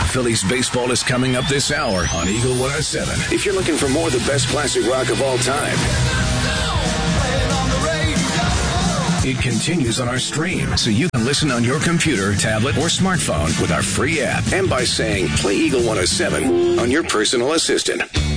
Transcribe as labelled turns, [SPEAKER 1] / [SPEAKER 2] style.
[SPEAKER 1] Phillies baseball is coming up this hour on Eagle 107. If you're looking for more of the best classic rock of all time, it continues on our stream, so you can listen on your computer, tablet, or smartphone with our free app and by saying, play Eagle 107 on your personal assistant.